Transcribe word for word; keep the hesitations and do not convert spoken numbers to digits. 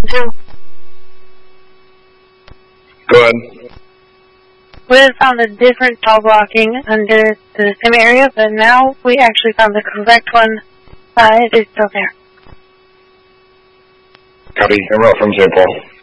Two. Go ahead. We had found a different cell blocking under the same area, but now we actually found the correct one. Uh, it is still there. Copy. Emerald from Saint Paul.